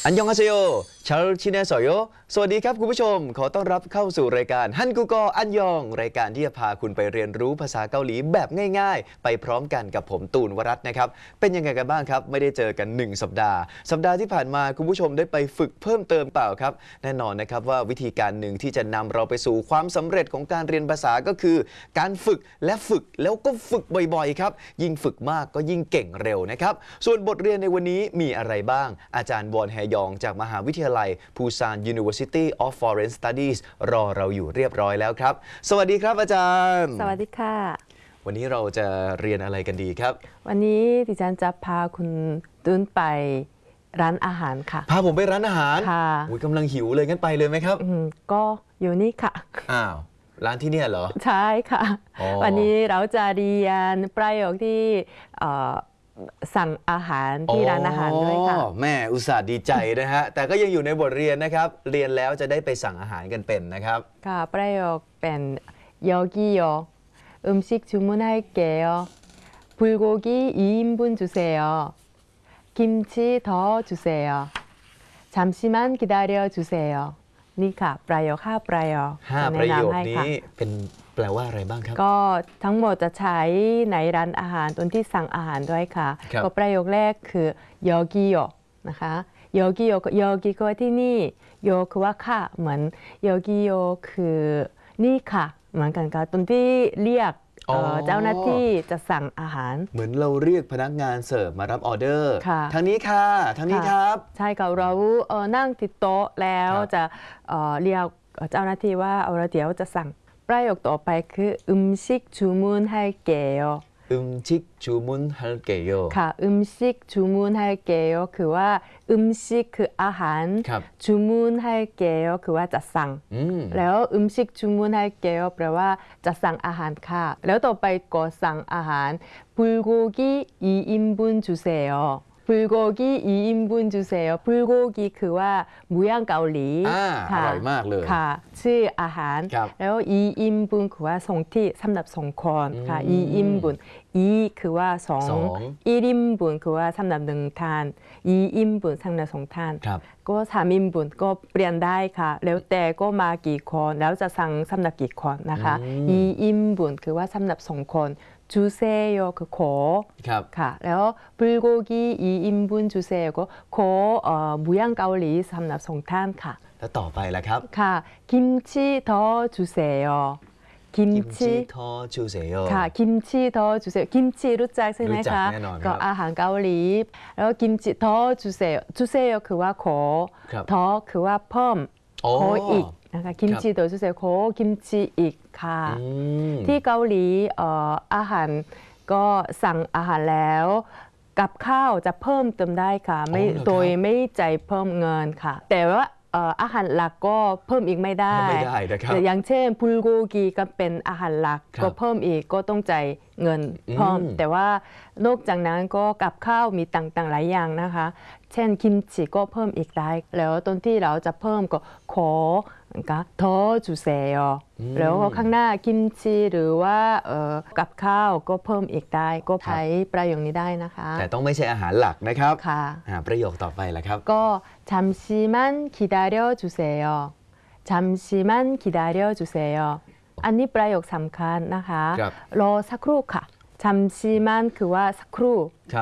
อันยองอาเซโยชาลชินเนสโยสวัสดีครับคุณผู้ชมขอต้อนรับเข้าสู่รายการฮันกูกออันยองรายการที่จะพาคุณไปเรียนรู้ภาษาเกาหลีแบบง่ายๆไปพร้อมกันกับผมตูนวรัตน์นะครับเป็นยังไงกันบ้างครับไม่ได้เจอกัน1สัปดาห์ที่ผ่านมาคุณผู้ชมได้ไปฝึกเพิ่มเติมเปล่าครับแน่นอนนะครับว่าวิธีการหนึ่งที่จะนำเราไปสู่ความสำเร็จของการเรียนภาษาก็คือการฝึกและฝึกแล้วก็ฝึกบ่อยๆครับยิ่งฝึกมากก็ยิ่งเก่งเร็วนะครับส่วนบทเรียนในวันนี้มีอะไรบ้างอาจารย์วอนแฮยองจากมหาวิทยาลัยปูซาน University of Foreign Studies รอเราอยู่เรียบร้อยแล้วครับสวัสดีครับอาจารย์สวัสดีค่ะวันนี้เราจะเรียนอะไรกันดีครับวันนี้ดิฉันจะพาคุณตุ้นไปร้านอาหารค่ะพาผมไปร้านอาหารค่ะกำลังหิวเลยงั้นไปเลยไหมครับก็อยู่นี่ค่ะอ้าวร้านที่เนี่ยเหรอใช่ค่ะวันนี้เราจะเรียนประโยคที่สั่งอาหารที่ร้านอาหารด้วยค่ะแม่อุตส่าห์ดีใจนะฮะแต่ก็ยังอยู่ในบทเรียนนะครับเรียนแล้วจะได้ไปสั่งอาหารกันเป็นนะครับค่ะประโยคเป็น여기요 음식 주문할게요 불고기 2인분 주세요 김치 더 주세요 잠시만 기다려 주세요นี่ค่ะประโยค5ประโยค 5ประโยคนี้เป็นแปลว่าอะไรบ้างครับก็ทั้งหมดจะใช้ในร้านอาหารตอนที่สั่งอาหารด้วยค่ะก็ประโยคแรกคือ여기요นะคะ여기요 여기คือที่นี่โยคือว่าค่ะเหมือน여기요คือนี่ค่ะเหมือนกันค่ะตอนที่เรียกเจ้าหน้าที่จะสั่งอาหารเหมือนเราเรียกพนักงานเสิร์ฟมารับออเดอร์ทางนี้ค่ะทางนี้ครับใช่ค่ะเรานั่งที่โต๊ะแล้วจะเรียกเจ้าหน้าที่ว่าเดี๋ยวจะสั่งประโยคต่อไปคือ음식 주문할게요 음식 주문할게요 ค่ะ음식 주문할게요คือว่า음식คืออาหาร주문할게요คือว่าจะสั่งแล้ว음식 주문할게요แปลว่าจะสั่งอาหารค่ะแล้วต่อไปก็สั่งอาหาร불고기 2인분 주세요 불고기 2인분 주세요 불고기คือว่าหมูย่างเกาหลีอร่อยมากเลยค่ะชื่ออาหารแล้ว2인분คือว่าส่งที่สำหรับ2คนค่ะ2인분 คือว่า2 1인분คือว่าสำหรับ1ทาน2인분สำหรับ2ทานก็3인분ก็เปลี่ยนได้ค่ะแล้วแต่ก็มากี่คนแล้วจะสั่งสำหรับกี่คนนะคะ2인분คือว่าสำหรับ2คน주세요คือขอค่ะแล้ว불고기 2인분 주세요ก็ขอหมูย่างเกาหลีสำหรับ2ท่านค่ะแล้วต่อไปล่ะครับค่ะ김치 더 주세요 김치 더 주세요 ค่ะ김치 더 주세요 김치รู้จักใช่ไหมคะก็อาหารเกาหลีแล้ว 김치 더 주세요 주세요คือว่าขอ더คือว่าเพิ่มขออีกนะคะกิมจิ더 주세요ขอกิมจิอีกค่ะที่เกาหลีอาหารก็สั่งอาหารแล้วกับข้าวจะเพิ่มเติมได้ค่ะโดยไม่จ่ายเพิ่มเงินค่ะแต่ว่าอาหารหลักก็เพิ่มอีกไม่ได้นะครับอย่างเช่น불고기ก็เป็นอาหารหลักก็เพิ่มอีกก็ต้องจ่ายเงินเพิ่มแต่ว่านอกจากนั้นก็กับข้าวมีต่างๆหลายอย่างนะคะเช่นกิมจิก็เพิ่มอีกได้แล้วตอนที่เราจะเพิ่มก็ขอ더 주세요แล้วข้างหน้ากิมจิหรือว่ากับข้าวก็เพิ่มอีกได้ก็ใช้ประโยคนี้ได้นะคะแต่ต้องไม่ใช่อาหารหลักนะครับค่ะประโยคต่อไปล่ะครับก็ 잠시만 기다려 주세요 잠시만 기다려 주세요อันนี้ประโยคสำคัญนะคะรอสักครู่ค่ะ잠시만คือว่าสักครู่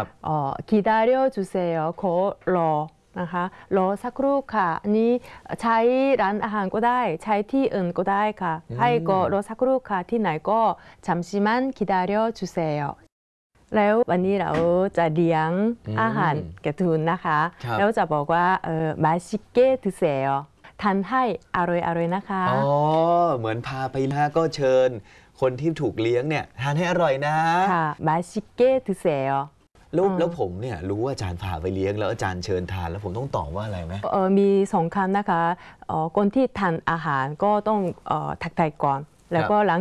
기다려 주세요ขอรอนะคะรอสักครู่ค่ะอันนี้ใช้ร้านอาหารก็ได้ใช้ที่อื่นก็ได้ค่ะให้ก็รอสักครู่ค่ะที่ไหนก็잠시만 기다려 주세요แล้ววันนี้เราจะเลี้ยงอาหารกระทุนนะคะแล้วจะบอกว่า맛있게 드세요ทานให้อร่อยนะคะเหมือนพาไปนะก็เชิญคนที่ถูกเลี้ยงเนี่ยทานให้อร่อยนะค่ะ맛있게 드세요 แล้วผมเนี่ยรู้ว่าอาจารย์พาไปเลี้ยงแล้วอาจารย์เชิญทานแล้วผมต้องตอบว่าอะไรไหมมี2 คำนะคะคนที่ทานอาหารก็ต้องทักทายก่อนแล้วก็หลัง